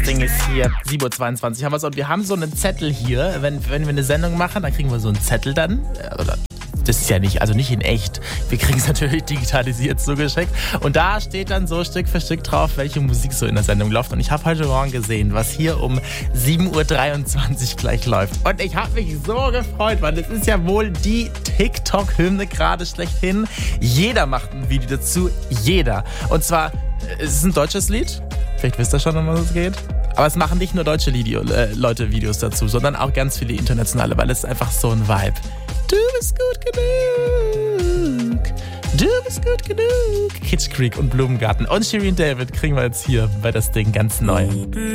Ding ist hier 7:22 Uhr. Und wir haben so einen Zettel hier. Wenn wir eine Sendung machen, dann kriegen wir so einen Zettel dann. Oder das ist ja nicht, also nicht in echt. Wir kriegen es natürlich digitalisiert zugeschickt. Und da steht dann so Stück für Stück drauf, welche Musik so in der Sendung läuft. Und ich habe heute Morgen gesehen, was hier um 7:23 Uhr gleich läuft. Und ich habe mich so gefreut, weil es ist ja wohl die TikTok-Hymne gerade schlechthin. Jeder macht ein Video dazu. Jeder. Und zwar, es ist ein deutsches Lied. Vielleicht wisst ihr schon, um was es geht. Aber es machen nicht nur deutsche Leute Videos dazu, sondern auch ganz viele internationale, weil es ist einfach so ein Vibe. Du bist gut genug. Du bist gut genug. Kitsch Creek und Blumengarten und Shirin David kriegen wir jetzt hier bei das Ding ganz neu.